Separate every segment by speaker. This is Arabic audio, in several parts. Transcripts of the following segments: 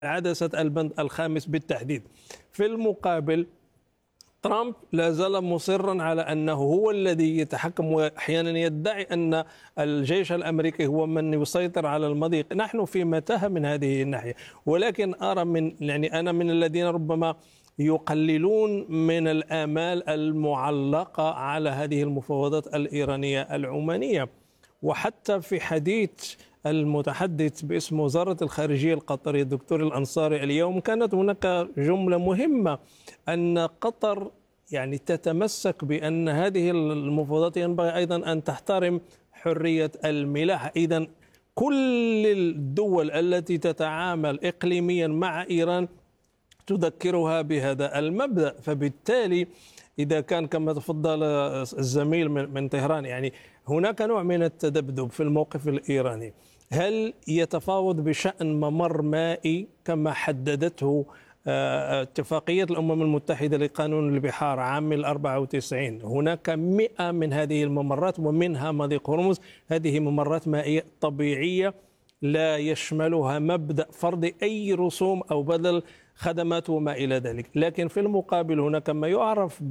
Speaker 1: عدسة البند الخامس بالتحديد. في المقابل ترامب لا زال مصرا على أنه هو الذي يتحكم، وأحيانا يدعي أن الجيش الأمريكي هو من يسيطر على المضيق. نحن في متاهة من هذه الناحية، ولكن أرى أنا من الذين ربما يقللون من الآمال المعلقة على هذه المفاوضات الإيرانية العمانية. وحتى في حديث المتحدث باسم وزارة الخارجية القطرية الدكتور الأنصاري اليوم كانت هناك جملة مهمة، أن قطر تتمسك بأن هذه المفاوضات ينبغي أيضا أن تحترم حرية الملاحة. إذن كل الدول التي تتعامل إقليميا مع إيران تذكرها بهذا المبدأ. فبالتالي إذا كان كما تفضل الزميل من طهران هناك نوع من التذبذب في الموقف الإيراني، هل يتفاوض بشأن ممر مائي كما حددته اتفاقية الأمم المتحدة لقانون البحار عام 94؟ هناك 100 من هذه الممرات ومنها مضيق هرمز. هذه ممرات مائية طبيعية لا يشملها مبدأ فرض أي رسوم أو بدل خدمات وما إلى ذلك. لكن في المقابل هناك ما يعرف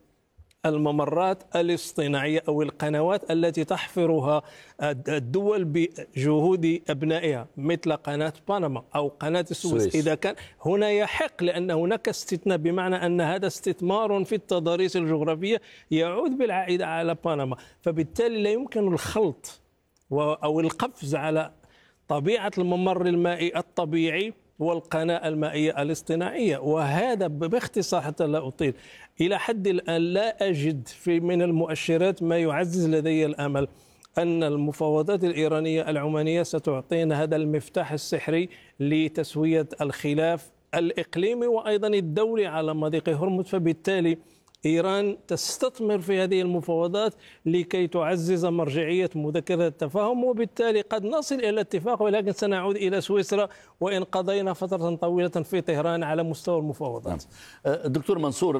Speaker 1: بالممرات الاصطناعية أو القنوات التي تحفرها الدول بجهود أبنائها، مثل قناة بنما أو قناة السويس. إذا كان هنا يحق، لأن هناك استثناء، بمعنى أن هذا استثمار في التضاريس الجغرافية يعود بالعائد على بنما. فبالتالي لا يمكن الخلط أو القفز على طبيعة الممر المائي الطبيعي والقناة المائية الاصطناعية. وهذا باختصار حتى لا أطيل، إلى حد الآن لا أجد من المؤشرات ما يعزز لدي الأمل أن المفاوضات الإيرانية العمانية ستعطينا هذا المفتاح السحري لتسوية الخلاف الإقليمي وأيضا الدولي على مضيق هرمز. فبالتالي إيران تستثمر في هذه المفاوضات لكي تعزز مرجعية مذكرة التفاهم، وبالتالي قد نصل إلى اتفاق، ولكن سنعود إلى سويسرا وإن قضينا فترة طويلة في طهران على مستوى المفاوضات.
Speaker 2: دكتور منصور،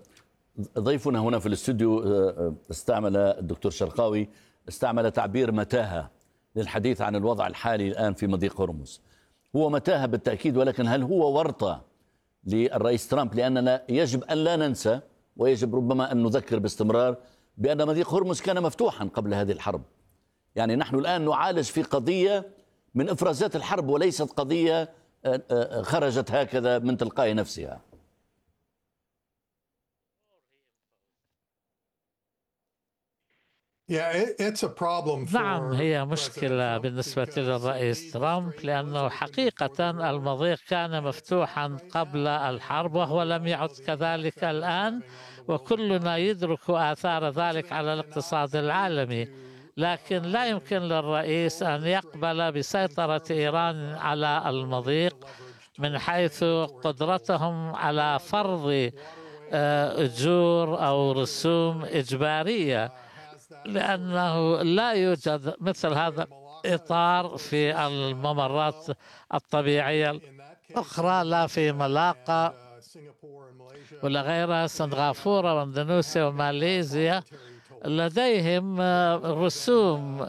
Speaker 2: ضيفنا هنا في الاستوديو الدكتور شرقاوي استعمل تعبير متاهة للحديث عن الوضع الحالي الآن في مضيق هرمز. هو متاهة بالتأكيد، ولكن هل هو ورطة للرئيس ترامب؟ لأننا يجب أن لا ننسى ويجب ربما أن نذكر باستمرار بأن مضيق هرمز كان مفتوحا قبل هذه الحرب. نحن الآن نعالج في قضية من إفرازات الحرب وليست قضية خرجت هكذا من تلقاء نفسها.
Speaker 3: نعم، هي مشكلة بالنسبة للرئيس ترامب، لأنه حقيقة المضيق كان مفتوحا قبل الحرب وهو لم يعد كذلك الآن، وكلنا يدرك آثار ذلك على الاقتصاد العالمي. لكن لا يمكن للرئيس أن يقبل بسيطرة إيران على المضيق من حيث قدرتهم على فرض أجور أو رسوم إجبارية، لأنه لا يوجد مثل هذا إطار في الممرات الطبيعية الأخرى، لا في ملاقا ولا غيرها. سنغافورة واندونيسيا وماليزيا لديهم رسوم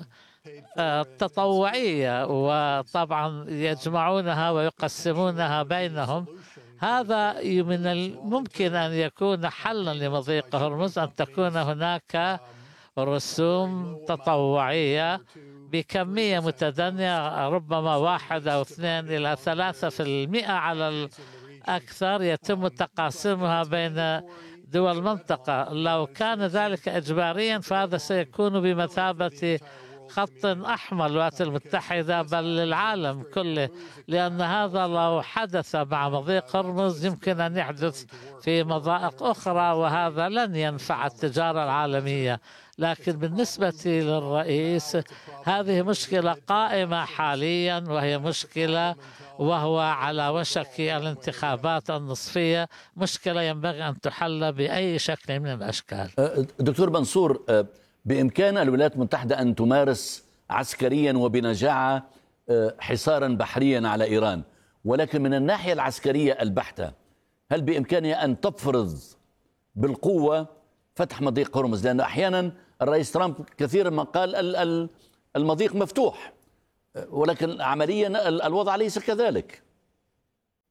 Speaker 3: تطوعية، وطبعا يجمعونها ويقسمونها بينهم. هذا من الممكن أن يكون حلا لمضيق هرمز، أن تكون هناك رسوم تطوعية بكمية متدنية، ربما 1 أو 2 إلى 3% على الأكثر، يتم تقاسمها بين دول المنطقة. لو كان ذلك إجباريا فهذا سيكون بمثابة خط أحمر للولايات المتحدة بل للعالم كله، لأن هذا لو حدث مع مضيق هرمز يمكن أن يحدث في مضائق أخرى، وهذا لن ينفع التجارة العالمية. لكن بالنسبة للرئيس هذه مشكلة قائمة حاليا، وهي مشكلة وهو على وشك الانتخابات النصفية، مشكلة ينبغي أن تحل بأي شكل من الأشكال.
Speaker 2: دكتور منصور، بإمكان الولايات المتحدة أن تمارس عسكريا وبنجاعة حصارا بحريا على إيران، ولكن من الناحية العسكرية البحتة هل بإمكانها أن تفرض بالقوة فتح مضيق هرمز؟ لأن أحيانا الرئيس ترامب كثيرا ما قال المضيق مفتوح، ولكن عمليا الوضع ليس كذلك.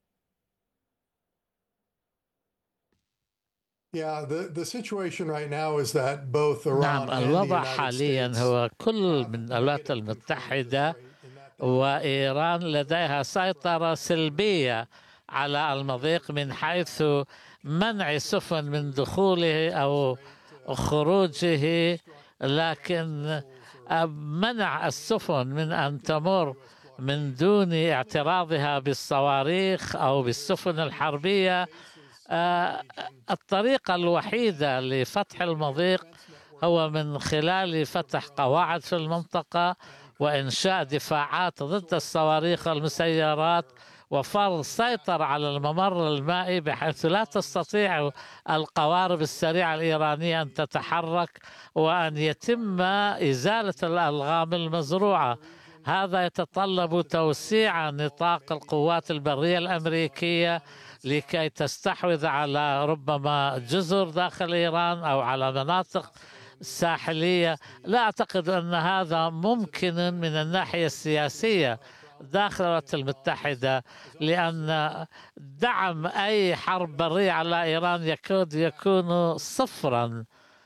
Speaker 3: نعم، الوضع حاليا هو كل من الولايات المتحدة وإيران لديها سيطرة سلبية على المضيق من حيث منع سفن من دخوله أو خروجه، لكن منع السفن من أن تمر من دون اعتراضها بالصواريخ أو بالسفن الحربية. الطريقة الوحيدة لفتح المضيق هو من خلال فتح قواعد في المنطقة وإنشاء دفاعات ضد الصواريخ والمسيرات وفرض سيطرة على الممر المائي بحيث لا تستطيع القوارب السريعة الإيرانية أن تتحرك وأن يتم إزالة الألغام المزروعة. هذا يتطلب توسيع نطاق القوات البرية الأمريكية لكي تستحوذ على ربما جزر داخل إيران أو على مناطق ساحلية. لا أعتقد أن هذا ممكن من الناحية السياسية داخل الولايات المتحدة، لأن دعم أي حرب برية على إيران يكاد يكون صفرا،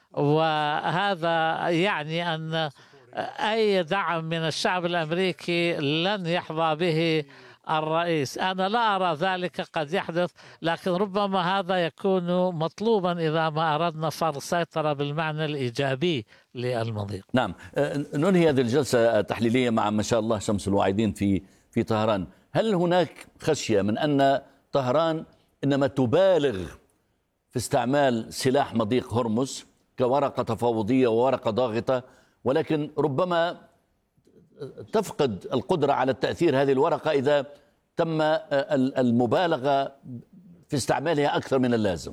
Speaker 3: وهذا يعني أن أي دعم من الشعب الأمريكي لن يحظى به الرئيس. أنا لا أرى ذلك قد يحدث، لكن ربما هذا يكون مطلوبا إذا ما أردنا فرض سيطرة بالمعنى الإيجابي للمضيق.
Speaker 2: نعم، ننهي هذه الجلسة التحليلية مع ما شاء الله شمس الواعدين في طهران. هل هناك خشية من أن طهران إنما تبالغ في استعمال سلاح مضيق هرمز كورقة تفاوضية وورقة ضاغطة، ولكن ربما تفقد القدرة على التأثير هذه الورقة إذا تم المبالغة في استعمالها أكثر من اللازم؟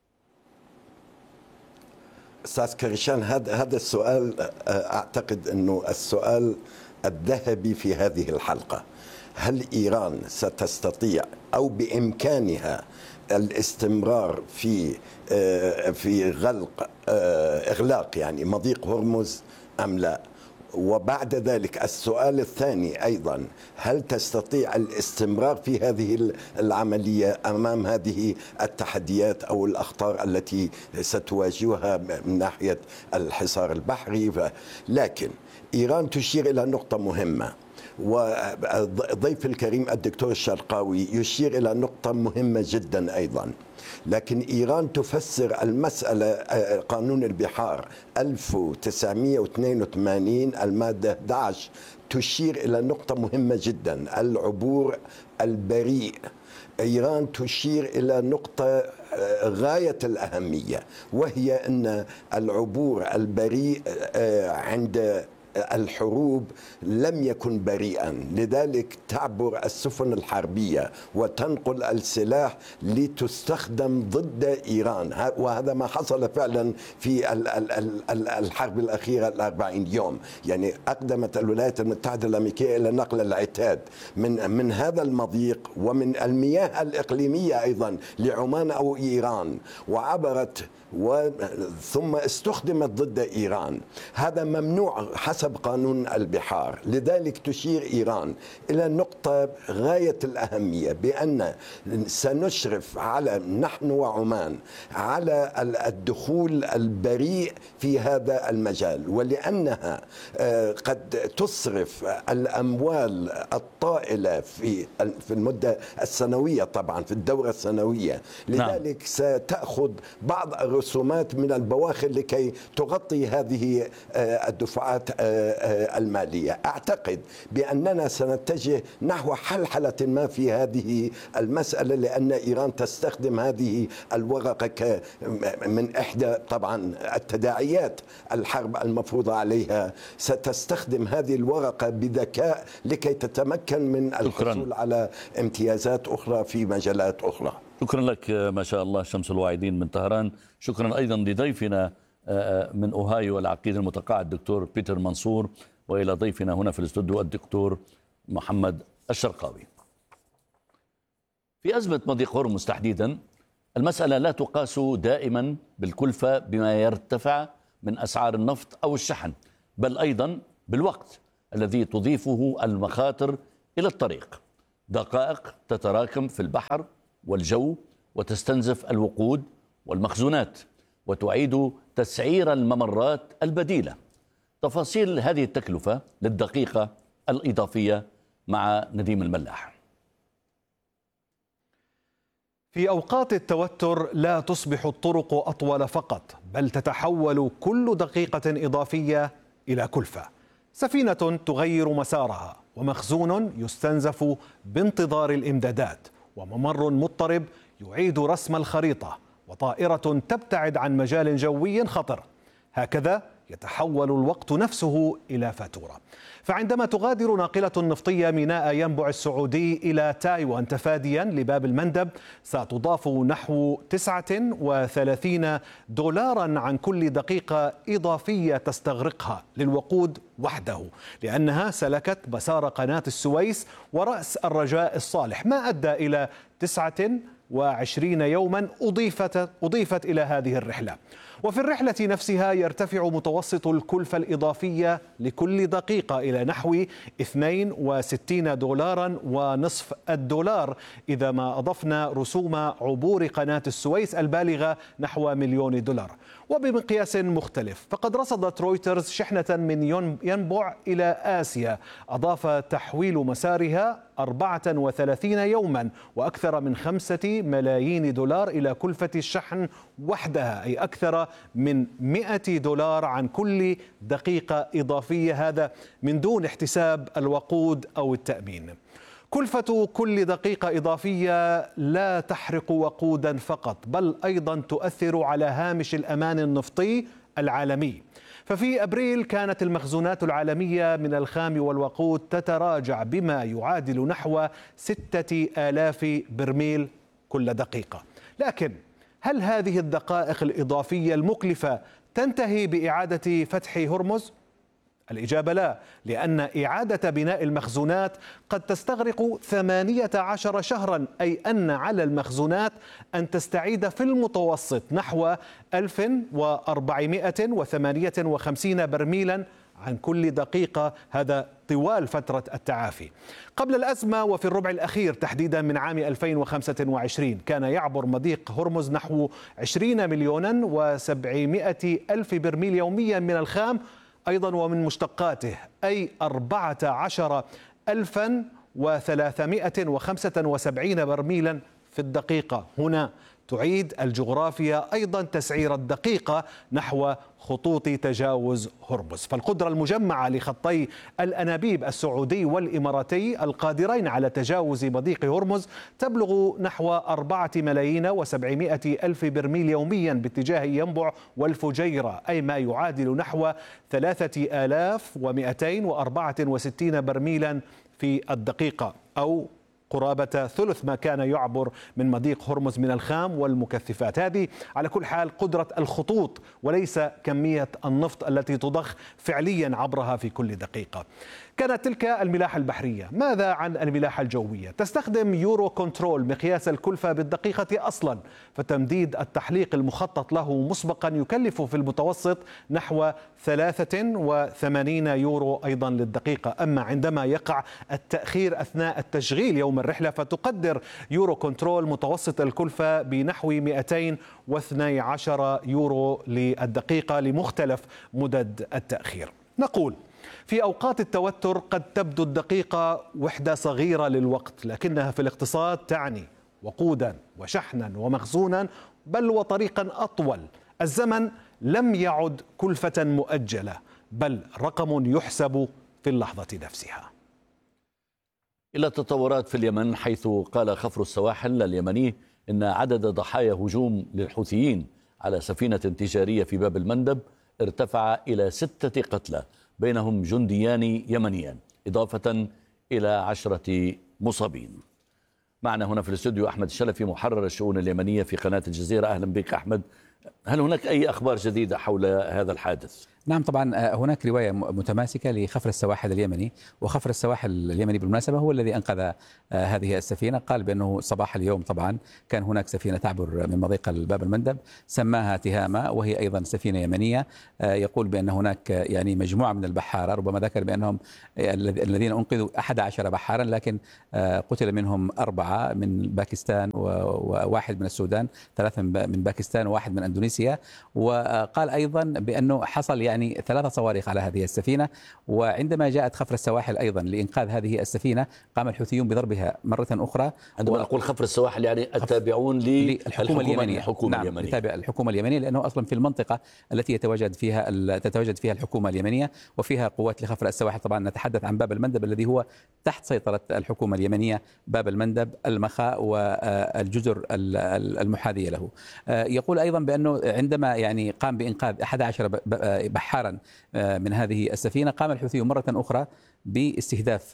Speaker 4: أستاذ كريشان، هذا السؤال أعتقد أنه السؤال الذهبي في هذه الحلقة. هل إيران ستستطيع أو بإمكانها الاستمرار في إغلاق يعني مضيق هرمز أم لا؟ وبعد ذلك السؤال الثاني أيضا، هل تستطيع الاستمرار في هذه العملية أمام هذه التحديات أو الأخطار التي ستواجهها من ناحية الحصار البحري؟ لكن إيران تشير إلى نقطة مهمة، وضيف الكريم الدكتور الشرقاوي يشير إلى نقطة مهمة جدا أيضا. لكن إيران تفسر المسألة قانون البحار 1982 المادة 11 تشير إلى نقطة مهمة جدا، العبور البريء. إيران تشير إلى نقطة غاية الأهمية، وهي أن العبور البريء عند الحروب لم يكن بريئا، لذلك تعبر السفن الحربية وتنقل السلاح لتستخدم ضد إيران، وهذا ما حصل فعلا في الحرب الأخيرة 40 يوم. يعني أقدمت الولايات المتحدة الأمريكية إلى نقل العتاد من هذا المضيق ومن المياه الإقليمية أيضا لعمان أو إيران، وعبرت ثم استخدمت ضد إيران. هذا ممنوع حسب قانون البحار. لذلك تشير إيران إلى نقطة غاية الأهمية، بأن سنشرف على نحن وعمان على الدخول البريء في هذا المجال، ولأنها قد تصرف الأموال الطائلة في المدة السنوية، طبعا في الدورة السنوية. لذلك ستأخذ بعض الرسومات من البواخر لكي تغطي هذه الدفعات المالية. أعتقد بأننا سنتجه نحو حلحلة ما في هذه المسألة، لأن إيران تستخدم هذه الورقة من إحدى طبعا التداعيات الحرب المفروضة عليها. ستستخدم هذه الورقة بذكاء لكي تتمكن من الحصول على امتيازات أخرى في مجالات أخرى.
Speaker 2: شكرا لك ما شاء الله شمس الواعدين من طهران. شكرا أيضا لضيفنا من أوهايو العقيد المتقاعد الدكتور بيتر منصور، وإلى ضيفنا هنا في الاستوديو الدكتور محمد الشرقاوي. في أزمة مضيق هرمز تحديدا، المسألة لا تقاس دائما بالكلفة بما يرتفع من أسعار النفط أو الشحن، بل أيضا بالوقت الذي تضيفه المخاطر إلى الطريق. دقائق تتراكم في البحر والجو وتستنزف الوقود والمخزونات، وتعيد تسعير الممرات البديلة. تفاصيل هذه التكلفة للدقيقة الإضافية مع نديم الملاح.
Speaker 5: في أوقات التوتر لا تصبح الطرق أطول فقط، بل تتحول كل دقيقة إضافية إلى كلفة. سفينة تغير مسارها، ومخزون يستنزف بانتظار الإمدادات، وممر مضطرب يعيد رسم الخريطة، وطائرة تبتعد عن مجال جوي خطر. هكذا يتحول الوقت نفسه إلى فاتورة. فعندما تغادر ناقلة نفطية ميناء ينبع السعودي إلى تايوان تفاديا لباب المندب، ستضاف نحو 39 دولارا عن كل دقيقة إضافية تستغرقها للوقود وحده، لأنها سلكت مسار قناة السويس ورأس الرجاء الصالح، ما أدى إلى 29 يوما أضيفت إلى هذه الرحلة. وفي الرحلة نفسها يرتفع متوسط الكلفة الإضافية لكل دقيقة إلى نحو 62 دولارا ونصف الدولار إذا ما أضفنا رسوم عبور قناة السويس البالغة نحو مليون دولار. وبمقياس مختلف، فقد رصدت رويترز شحنة من ينبع إلى آسيا أضاف تحويل مسارها 34 يوما وأكثر من 5 ملايين دولار إلى كلفة الشحن وحدها، أي أكثر من 100 دولار عن كل دقيقة إضافية، هذا من دون احتساب الوقود أو التأمين. كلفة كل دقيقة إضافية لا تحرق وقودا فقط، بل أيضا تؤثر على هامش الأمان النفطي العالمي. ففي أبريل كانت المخزونات العالمية من الخام والوقود تتراجع بما يعادل نحو 6000 برميل كل دقيقة. لكن هل هذه الدقائق الإضافية المكلفة تنتهي بإعادة فتح هرمز؟ الإجابة لا، لأن إعادة بناء المخزونات قد تستغرق 18 شهرا، أي أن على المخزونات أن تستعيد في المتوسط نحو 1458 برميلا عن كل دقيقة، هذا طوال فترة التعافي. قبل الأزمة وفي الربع الأخير تحديدا من عام 2025 كان يعبر مضيق هرمز نحو 20 مليونا و700 ألف برميل يوميا من الخام أيضا ومن مشتقاته، أي 14,375 برميلا في الدقيقة. هنا تعيد الجغرافيا أيضا تسعير الدقيقة نحو خطوط تجاوز هرمز. فالقدرة المجمعة لخطي الأنابيب السعودي والإماراتي القادرين على تجاوز مضيق هرمز تبلغ نحو 4,700,000 برميل يوميا باتجاه ينبع والفجيرة، أي ما يعادل نحو 3,264 برميلا في الدقيقة، أو قرابة ثلث ما كان يعبر من مضيق هرمز من الخام والمكثفات. هذه على كل حال قدرة الخطوط وليس كمية النفط التي تضخ فعليا عبرها في كل دقيقة. كانت تلك الملاحة البحرية. ماذا عن الملاحة الجوية؟ تستخدم يورو كنترول مقياس الكلفة بالدقيقة أصلا، فتمديد التحليق المخطط له مسبقا يكلف في المتوسط نحو 83 يورو أيضا للدقيقة. أما عندما يقع التأخير أثناء التشغيل يوم الرحلة فتقدر يورو كنترول متوسط الكلفة بنحو 212 يورو للدقيقة لمختلف مدد التأخير. نقول في أوقات التوتر قد تبدو الدقيقة وحدة صغيرة للوقت، لكنها في الاقتصاد تعني وقودا وشحنا ومخزونا، بل وطريقا أطول. الزمن لم يعد كلفة مؤجلة، بل رقم يحسب في اللحظة نفسها.
Speaker 2: إلى التطورات في اليمن، حيث قال خفر السواحل اليمني إن عدد ضحايا هجوم للحوثيين على سفينة تجارية في باب المندب ارتفع إلى 6 قتلى، بينهم جنديان يمنيان، إضافة إلى 10 مصابين. معنا هنا في الاستوديو أحمد الشلفي، محرر الشؤون اليمنية في قناة الجزيرة. أهلا بك أحمد. هل هناك أي أخبار جديدة حول هذا الحادث؟
Speaker 6: نعم طبعا هناك رواية متماسكة لخفر السواحل اليمني، وخفر السواحل اليمني بالمناسبة هو الذي أنقذ هذه السفينة. قال بأنه صباح اليوم طبعا كان هناك سفينة تعبر من مضيق باب المندب سماها تهامة، وهي أيضا سفينة يمنية. يقول بأن هناك يعني مجموعة من البحارة، ربما ذكر بأنهم الذين أنقذوا 11 بحارا، لكن قتل منهم 4 من باكستان وواحد من السودان، 3 من باكستان وواحد من أندونيسيا. وقال أيضا بأنه حصل يعني 3 صواريخ على هذه السفينة. وعندما جاءت خفر السواحل أيضا لإنقاذ هذه السفينة قام الحوثيون بضربها مرة أخرى.
Speaker 2: عندما نقول خفر السواحل يعني التابعون
Speaker 6: للحكومة اليمنية.
Speaker 2: نعم،
Speaker 6: اليمنية يتابع الحكومة اليمنية، لأنه أصلا في المنطقة التي تتواجد فيها الحكومة اليمنية وفيها قوات لخفر السواحل. طبعا نتحدث عن باب المندب الذي هو تحت سيطرة الحكومة اليمنية، باب المندب، المخا والجزر المحاذية له. يقول أيضا بأنه عندما يعني قام بإنقاذ 11 بحارا من هذه السفينة، قام الحوثيون مرة أخرى باستهداف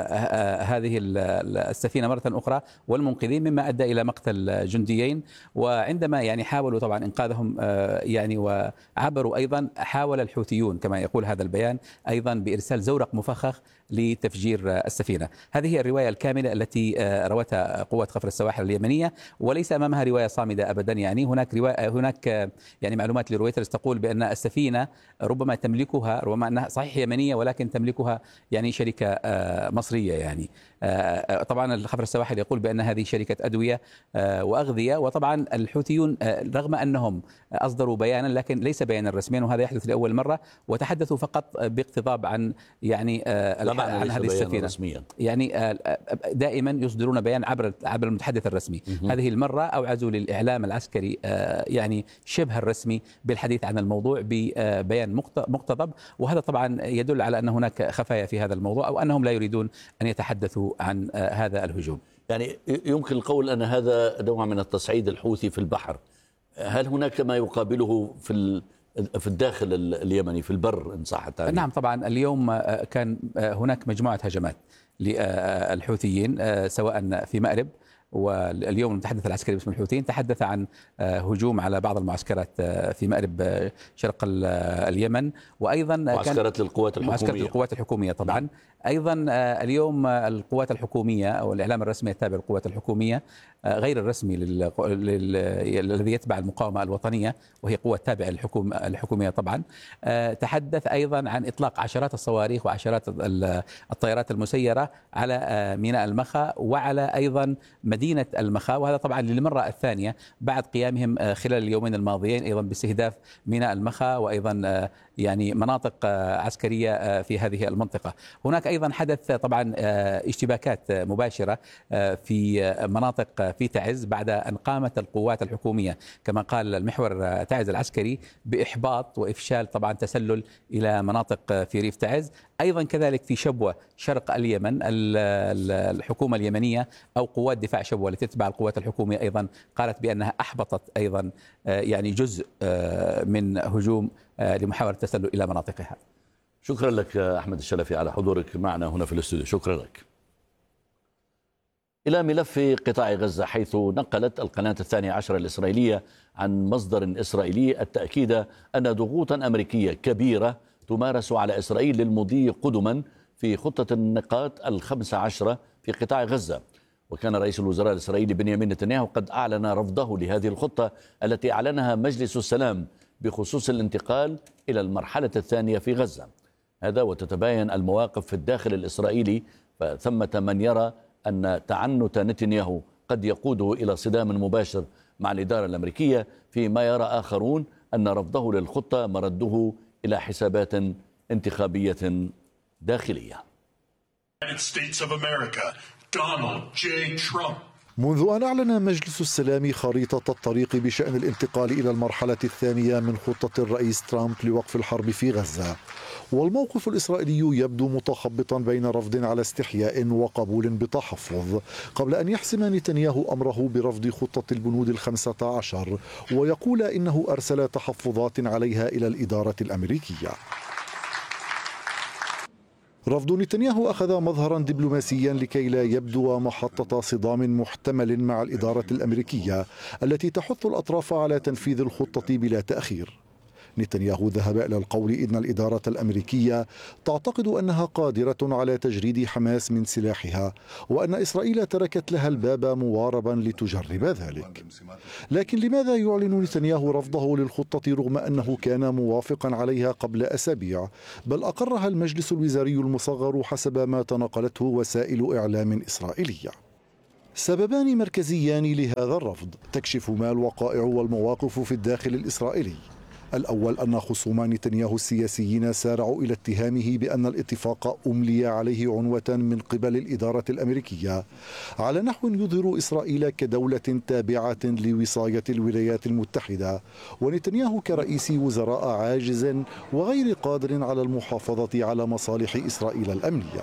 Speaker 6: هذه السفينة مرة أخرى والمنقذين، مما أدى إلى مقتل جنديين. وعندما يعني حاولوا طبعا إنقاذهم يعني وعبروا أيضا، حاول الحوثيون كما يقول هذا البيان أيضا بإرسال زورق مفخخ لتفجير السفينة. هذه هي الرواية الكاملة التي روتها قوة خفر السواحل اليمنية، وليس أمامها رواية صامدة أبدا. يعني هناك يعني معلومات لرويترز تقول بأن السفينة ربما تملكها، ربما أنها صحيح يمنية ولكن تملكها يعني شركة مصرية. يعني طبعا خفر السواحل يقول بأن هذه شركة أدوية وأغذية. وطبعا الحوثيون رغم أنهم أصدروا بيانا لكن ليس بيانا رسميا، وهذا يحدث لأول مرة، وتحدثوا فقط باقتضاب عن يعني عن هذه السفينة رسميا. يعني دائما يصدرون بيان عبر المتحدث الرسمي. هذه المرة أوعزوا للإعلام العسكري يعني شبه الرسمي بالحديث عن الموضوع ببيان مقتضب، وهذا طبعا يدل على أن هناك خفايا في هذا الموضوع أو أنهم لا يريدون أن يتحدثوا عن هذا الهجوم.
Speaker 2: يعني يمكن القول أن هذا نوع من التصعيد الحوثي في البحر. هل هناك ما يقابله في الداخل اليمني في البر إن صح التعبير؟
Speaker 6: نعم طبعا اليوم كان هناك مجموعة هجمات للحوثيين سواء في مأرب، واليوم المتحدث العسكري باسم الحوثيين تحدث عن هجوم على بعض المعسكرات في مأرب شرق اليمن، وأيضا
Speaker 2: معسكرات للقوات الحكومية.
Speaker 6: معسكرات القوات الحكومية طبعا. أيضا اليوم القوات الحكومية أو الإعلام الرسمي التابع للقوات الحكومية غير الرسمي الذي يتبع المقاومة الوطنية وهي قوة تابعة الحكومية طبعا، تحدث أيضا عن إطلاق عشرات الصواريخ وعشرات الطائرات المسيرة على ميناء المخا وعلى أيضا مدينة المخا، وهذا طبعا للمرة الثانية بعد قيامهم خلال اليومين الماضيين أيضا باستهداف ميناء المخا وأيضا يعني مناطق عسكرية في هذه المنطقة. هناك أيضا حدث طبعا اشتباكات مباشرة في مناطق في تعز بعد أن قامت القوات الحكومية كما قال المحور تعز العسكري بإحباط وإفشال طبعا تسلل إلى مناطق في ريف تعز. أيضا كذلك في شبوة شرق اليمن الحكومة اليمنية أو قوات دفاع شبوة التي تتبع القوات الحكومية أيضا قالت بأنها أحبطت أيضا يعني جزء من هجوم لمحاولة التسلل إلى مناطقها.
Speaker 2: شكرا لك أحمد الشلفي على حضورك معنا هنا في الاستوديو، شكرا لك. إلى ملف قطاع غزة، حيث نقلت القناة 12 الإسرائيلية عن مصدر إسرائيلي التأكيد أن ضغوطا أمريكية كبيرة تمارس على إسرائيل للمضي قدما في خطة النقاط 15 في قطاع غزة. وكان رئيس الوزراء الإسرائيلي بنيامين نتنياهو قد أعلن رفضه لهذه الخطة التي أعلنها مجلس السلام بخصوص الانتقال إلى المرحلة الثانية في غزة. هذا وتتباين المواقف في الداخل الإسرائيلي، فثمة من يرى أن تعنت نتنياهو قد يقوده إلى صدام مباشر مع الإدارة الأمريكية، فيما يرى آخرون أن رفضه للخطة مرده إلى حسابات انتخابية داخلية.
Speaker 7: منذ أن أعلن مجلس السلام خريطة الطريق بشأن الانتقال إلى المرحلة الثانية من خطة الرئيس ترامب لوقف الحرب في غزة، والموقف الإسرائيلي يبدو متخبطا بين رفض على استحياء وقبول بتحفظ، قبل أن يحسم نتنياهو أمره برفض خطة البنود 15 ويقول إنه أرسل تحفظات عليها إلى الإدارة الأمريكية. رفض نتنياهو أخذ مظهرا دبلوماسيا لكي لا يبدو محطة صدام محتمل مع الإدارة الأمريكية التي تحث الأطراف على تنفيذ الخطة بلا تأخير. نتنياهو ذهب إلى القول إن الإدارة الأمريكية تعتقد أنها قادرة على تجريد حماس من سلاحها، وأن إسرائيل تركت لها الباب مواربا لتجرب ذلك. لكن لماذا يعلن نتنياهو رفضه للخطة رغم أنه كان موافقا عليها قبل أسابيع، بل أقرها المجلس الوزاري المصغر حسب ما تناقلته وسائل إعلام إسرائيلية؟ سببان مركزيان لهذا الرفض تكشف ما الوقائع والمواقف في الداخل الإسرائيلي. الأول أن خصوم نتنياهو السياسيين سارعوا إلى اتهامه بأن الاتفاق أملي عليه عنوة من قبل الإدارة الأمريكية على نحو يظهر إسرائيل كدولة تابعة لوصاية الولايات المتحدة، ونتنياهو كرئيس وزراء عاجز وغير قادر على المحافظة على مصالح إسرائيل الأمنية.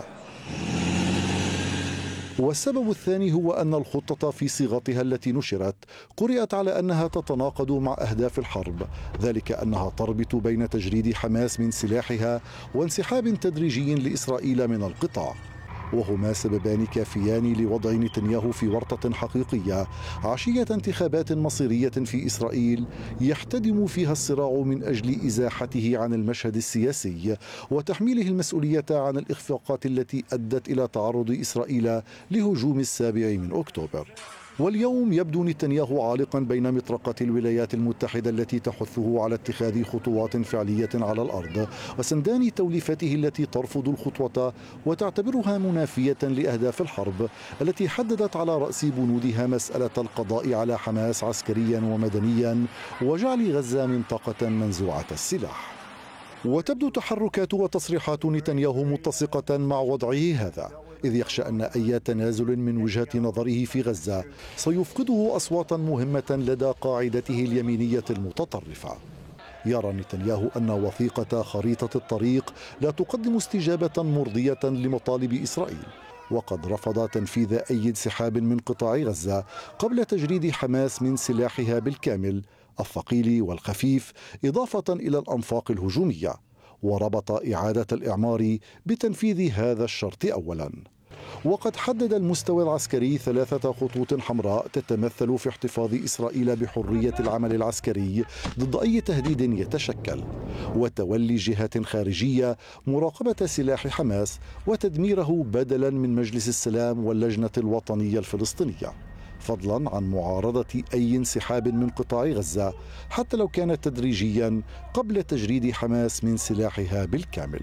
Speaker 7: والسبب الثاني هو أن الخطة في صيغتها التي نشرت قرأت على أنها تتناقض مع أهداف الحرب، ذلك أنها تربط بين تجريد حماس من سلاحها وانسحاب تدريجي لإسرائيل من القطاع، وهما سببان كافيان لوضع نتنياهو في ورطة حقيقية عشية انتخابات مصيرية في إسرائيل يحتدم فيها الصراع من أجل إزاحته عن المشهد السياسي وتحميله المسؤولية عن الإخفاقات التي أدت إلى تعرض إسرائيل لهجوم 7 أكتوبر. واليوم يبدو نتنياهو عالقا بين مطرقة الولايات المتحدة التي تحثه على اتخاذ خطوات فعلية على الأرض، وسندان توليفته التي ترفض الخطوة وتعتبرها منافية لأهداف الحرب التي حددت على رأس بنودها مسألة القضاء على حماس عسكريا ومدنيا وجعل غزة منطقة منزوعة السلاح. وتبدو تحركات وتصريحات نتنياهو متسقة مع وضعه هذا، إذ يخشى أن أي تنازل من وجهة نظره في غزة سيفقده أصواتا مهمة لدى قاعدته اليمينية المتطرفة. يرى نتنياهو أن وثيقة خريطة الطريق لا تقدم استجابة مرضية لمطالب إسرائيل، وقد رفض تنفيذ أي انسحاب من قطاع غزة قبل تجريد حماس من سلاحها بالكامل الثقيل والخفيف، إضافة إلى الأنفاق الهجومية، وربط إعادة الإعمار بتنفيذ هذا الشرط أولا. وقد حدد المستوى العسكري 3 خطوط حمراء تتمثل في احتفاظ إسرائيل بحرية العمل العسكري ضد أي تهديد يتشكل، وتولي جهة خارجية مراقبة سلاح حماس وتدميره بدلا من مجلس السلام واللجنة الوطنية الفلسطينية، فضلا عن معارضة أي انسحاب من قطاع غزة حتى لو كان تدريجيا قبل تجريد حماس من سلاحها بالكامل.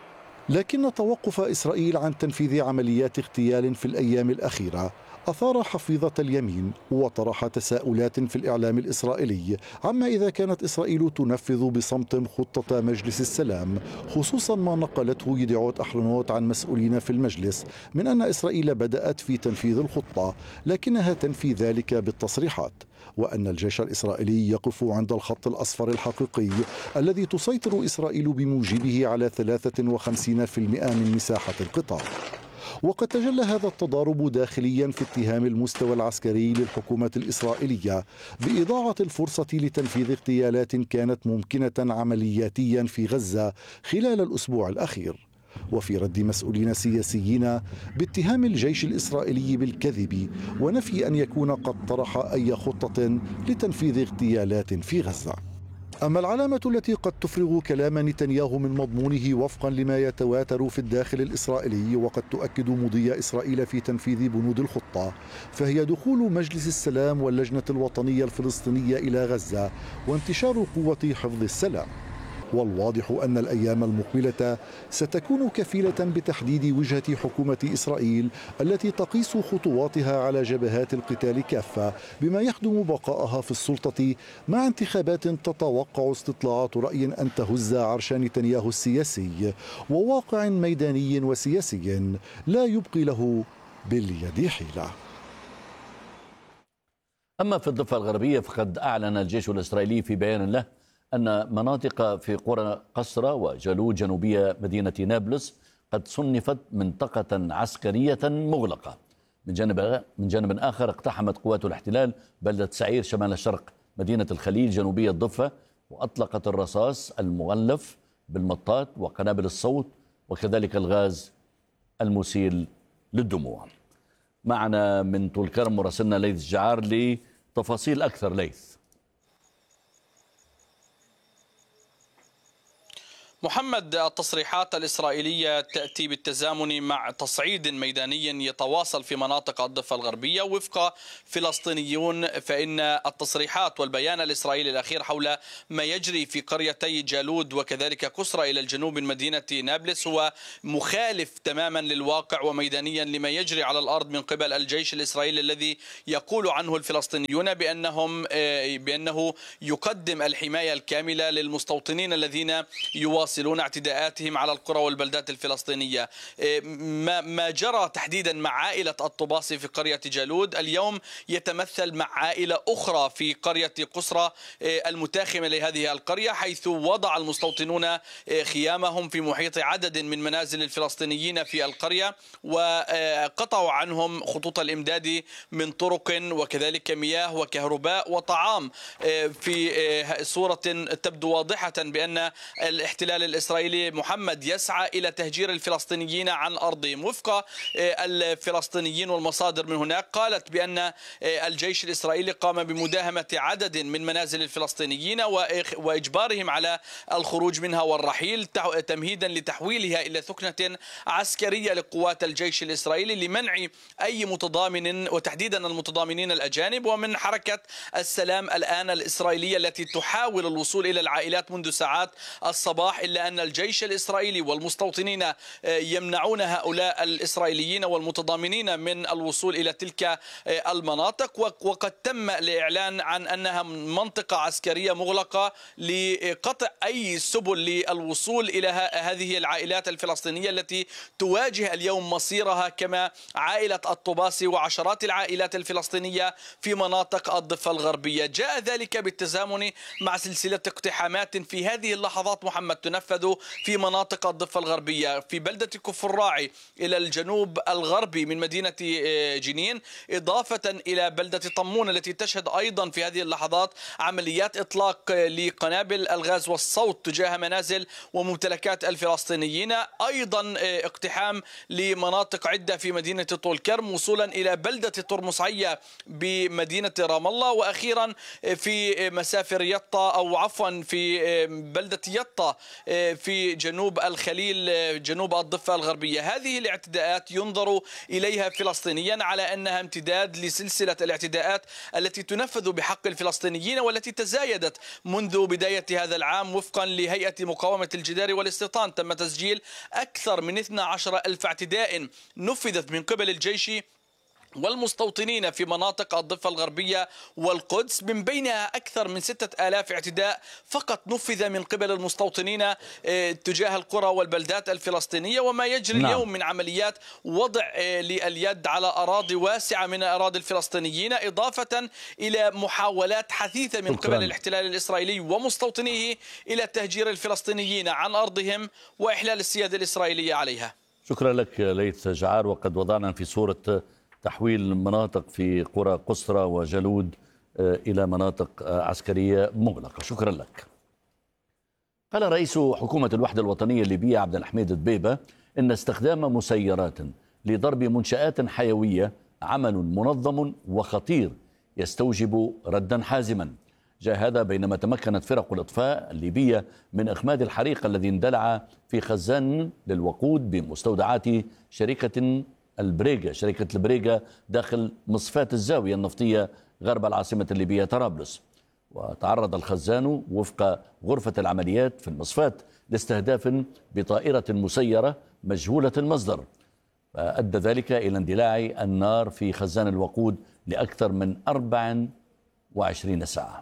Speaker 7: لكن توقف إسرائيل عن تنفيذ عمليات اغتيال في الأيام الأخيرة أثار حفيظة اليمين وطرح تساؤلات في الإعلام الإسرائيلي عما إذا كانت إسرائيل تنفذ بصمت خطة مجلس السلام، خصوصا ما نقلته يدعوت أحرنوت عن مسؤولين في المجلس من أن إسرائيل بدأت في تنفيذ الخطة لكنها تنفي ذلك بالتصريحات، وأن الجيش الإسرائيلي يقف عند الخط الأصفر الحقيقي الذي تسيطر إسرائيل بموجبه على 53% من مساحة القطاع. وقد تجلى هذا التضارب داخليا في اتهام المستوى العسكري للحكومة الإسرائيلية بإضاعة الفرصة لتنفيذ اغتيالات كانت ممكنة عملياتيا في غزة خلال الأسبوع الأخير، وفي رد مسؤولين سياسيين باتهام الجيش الإسرائيلي بالكذب ونفي أن يكون قد طرح أي خطة لتنفيذ اغتيالات في غزة. أما العلامة التي قد تفرغ كلام نتنياهو من مضمونه وفقا لما يتواتر في الداخل الإسرائيلي وقد تؤكد مضي إسرائيل في تنفيذ بنود الخطة، فهي دخول مجلس السلام واللجنة الوطنية الفلسطينية إلى غزة وانتشار قوة حفظ السلام. والواضح أن الأيام المقبلة ستكون كفيلة بتحديد وجهة حكومة إسرائيل التي تقيس خطواتها على جبهات القتال كافة بما يخدم بقائها في السلطة، مع انتخابات تتوقع استطلاعات رأي أن تهز عرش نتنياهو السياسي وواقع ميداني وسياسي لا يبقي له باليد حيلة.
Speaker 2: أما في الضفة الغربية فقد أعلن الجيش الإسرائيلي في بيان له أن مناطق في قرى قسرة وجالوت جنوبية مدينة نابلس قد صنفت منطقة عسكرية مغلقة. من جانب آخر اقتحمت قوات الاحتلال بلدة سعير شمال شرق مدينة الخليل جنوبية الضفة، وأطلقت الرصاص المغلف بالمطاط وقنابل الصوت وكذلك الغاز المسيل للدموع. معنا من طول كرم مراسلنا ليث جعار لتفاصيل أكثر. ليث.
Speaker 8: محمد، التصريحات الإسرائيلية تأتي بالتزامن مع تصعيد ميداني يتواصل في مناطق الضفة الغربية وفق فلسطينيون، فإن التصريحات والبيان الإسرائيلي الأخير حول ما يجري في قريتي جالود وكذلك كسرى إلى الجنوب من مدينة نابلس هو مخالف تماما للواقع وميدانيا لما يجري على الأرض من قبل الجيش الإسرائيلي الذي يقول عنه الفلسطينيون بأنه يقدم الحماية الكاملة للمستوطنين الذين يواصلون اعتداءاتهم على القرى والبلدات الفلسطينية. ما جرى تحديدا مع عائلة الطباسي في قرية جالود اليوم يتمثل مع عائلة أخرى في قرية قسرى المتاخمة لهذه القرية، حيث وضع المستوطنون خيامهم في محيط عدد من منازل الفلسطينيين في القرية وقطعوا عنهم خطوط الإمداد من طرق وكذلك مياه وكهرباء وطعام، في صورة تبدو واضحة بأن الاحتلال الإسرائيلي محمد يسعى إلى تهجير الفلسطينيين عن أرضهم. وفق الفلسطينيين والمصادر من هناك قالت بأن الجيش الإسرائيلي قام بمداهمة عدد من منازل الفلسطينيين وإجبارهم على الخروج منها والرحيل تمهيدا لتحويلها إلى ثكنة عسكرية لقوات الجيش الإسرائيلي لمنع أي متضامن وتحديدا المتضامنين الأجانب ومن حركة السلام الآن الإسرائيلية التي تحاول الوصول إلى العائلات منذ ساعات الصباح، إلا أن الجيش الإسرائيلي والمستوطنين يمنعون هؤلاء الإسرائيليين والمتضامنين من الوصول إلى تلك المناطق. وقد تم الإعلان عن أنها منطقة عسكرية مغلقة لقطع أي سبل للوصول إلى هذه العائلات الفلسطينية التي تواجه اليوم مصيرها كما عائلة الطباسي وعشرات العائلات الفلسطينية في مناطق الضفة الغربية. جاء ذلك بالتزامن مع سلسلة اقتحامات في هذه اللحظات محمد تنفذ في مناطق الضفة الغربية، في بلدة كفر راعي إلى الجنوب الغربي من مدينة جنين، إضافة إلى بلدة طمون التي تشهد أيضا في هذه اللحظات عمليات إطلاق لقنابل الغاز والصوت تجاه منازل وممتلكات الفلسطينيين، أيضا اقتحام لمناطق عدة في مدينة طول كرم وصولا إلى بلدة ترمصعية بمدينة رام الله، وأخيرا في مسافر يطا أو عفوا في بلدة يطا في جنوب الخليل جنوب الضفة الغربية. هذه الاعتداءات ينظر إليها فلسطينيا على أنها امتداد لسلسلة الاعتداءات التي تنفذ بحق الفلسطينيين والتي تزايدت منذ بداية هذا العام. وفقا لهيئة مقاومة الجدار والاستيطان تم تسجيل أكثر من 12,000 اعتداء نفذت من قبل الجيش والمستوطنين في مناطق الضفة الغربية والقدس، من بينها أكثر من 6,000 اعتداء فقط نفذ من قبل المستوطنين تجاه القرى والبلدات الفلسطينية. وما يجري اليوم من عمليات وضع لليد على أراضي واسعة من أراضي الفلسطينيين، إضافة إلى محاولات حثيثة من قبل الاحتلال الإسرائيلي ومستوطنيه إلى تهجير الفلسطينيين عن أرضهم وإحلال السيادة الإسرائيلية عليها.
Speaker 2: شكرا لك ليث جعار. وقد وضعنا في صورة تحويل مناطق في قرى قسرى وجالود إلى مناطق عسكرية مغلقة. شكرا لك. قال رئيس حكومة الوحدة الوطنية الليبية عبد الحميد دبيبة إن استخدام مسيرات لضرب منشآت حيوية عمل منظم وخطير يستوجب ردا حازما. جاء هذا بينما تمكنت فرق الإطفاء الليبية من إخماد الحريق الذي اندلع في خزان للوقود بمستودعات شركة البريغا داخل مصفاة الزاوية النفطية غرب العاصمة الليبية طرابلس. وتعرض الخزان وفق غرفة العمليات في المصفاة لاستهداف بطائرة مسيرة مجهولة المصدر، فأدى ذلك إلى اندلاع النار في خزان الوقود لأكثر من 24 ساعة.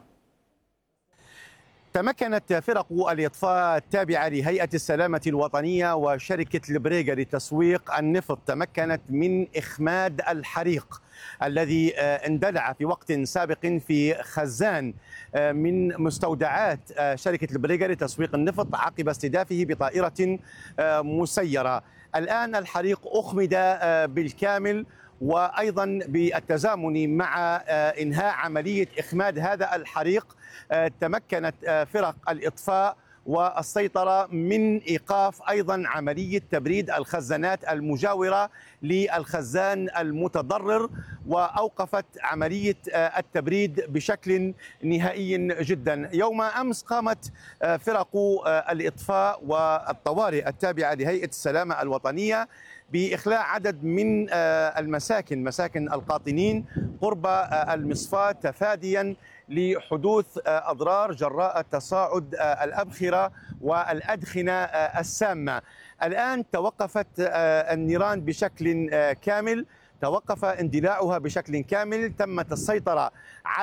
Speaker 9: تمكنت فرق الإطفاء التابعة لهيئة السلامة الوطنية وشركة البريغا لتسويق النفط تمكنت من إخماد الحريق الذي اندلع في وقت سابق في خزان من مستودعات شركة البريغا لتسويق النفط عقب استهدافه بطائرة مسيرة. الآن الحريق أخمد بالكامل، وأيضا بالتزامن مع إنهاء عملية إخماد هذا الحريق تمكنت فرق الإطفاء والسيطرة من إيقاف أيضا عملية تبريد الخزانات المجاورة للخزان المتضرر، وأوقفت عملية التبريد بشكل نهائي جدا. يوم أمس قامت فرق الإطفاء والطوارئ التابعة لهيئة السلامة الوطنية بإخلاء عدد من مساكن القاطنين قرب المصفاة تفاديا لحدوث أضرار جراء تصاعد الأبخرة والأدخنة السامة. الآن توقفت النيران بشكل كامل، توقف اندلاعها بشكل كامل، تمت السيطرة